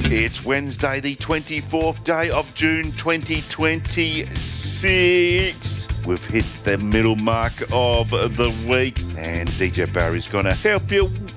It's Wednesday, the 24th day of June 2026. We've hit the middle mark of the week, and DJ Barry's going to help you